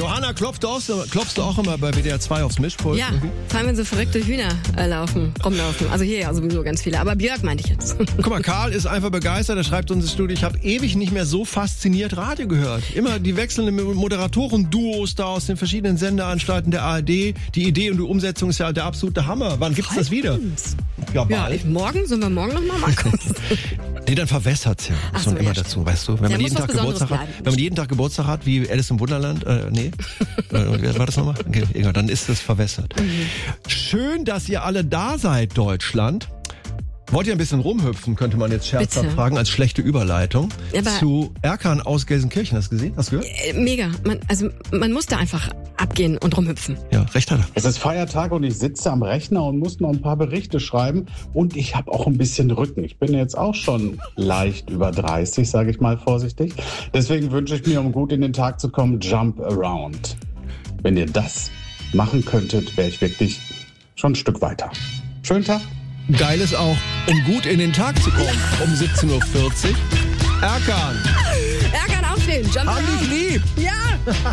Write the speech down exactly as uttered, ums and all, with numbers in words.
Johanna, klopfst du, auch, klopfst du auch immer bei W D R zwei aufs Mischpult? Ja, irgendwie? vor allem wenn so verrückte Hühner äh, laufen, rumlaufen. Also hier ja sowieso ganz viele. Aber Björk meinte ich jetzt. Guck mal, Karl ist einfach begeistert. Er schreibt uns ins Studio, ich habe ewig nicht mehr so fasziniert Radio gehört. Immer die wechselnden Moderatoren-Duos da aus den verschiedenen Sendeanstalten der A R D. Die Idee und die Umsetzung ist ja der absolute Hammer. Wann gibt's das wieder? Ja, ja ich, morgen, sollen wir morgen nochmal machen? Nee, dann verwässert's ja. Ach Schon so, immer ja, dazu, weißt du? Wenn ja, man jeden Tag Geburtstag hat, wenn man jeden Tag Geburtstag hat, wie Alice im Wunderland, äh, nee, äh, war das nochmal? Okay, egal, dann ist es verwässert. Mhm. Schön, dass ihr alle da seid, Deutschland. Wollt ihr ein bisschen rumhüpfen, könnte man jetzt scherzhaft Bitte. fragen, als schlechte Überleitung. Aber zu Erkan aus Gelsenkirchen. Hast du gesehen? Hast du gehört? Äh, mega. Man, also man muss da einfach abgehen und rumhüpfen. Ja, recht hat er. Es ist Feiertag und ich sitze am Rechner und muss noch ein paar Berichte schreiben. Und ich habe auch ein bisschen Rücken. Ich bin jetzt auch schon leicht über dreißig, sage ich mal vorsichtig. Deswegen wünsche ich mir, um gut in den Tag zu kommen, Jump Around. Wenn ihr das machen könntet, wäre ich wirklich schon ein Stück weiter. Schönen Tag. Geil ist auch, um gut in den Tag zu kommen, um siebzehn Uhr vierzig. Erkan. Erkan aufstehen, Jump Hab Around. dich lieb. Ja.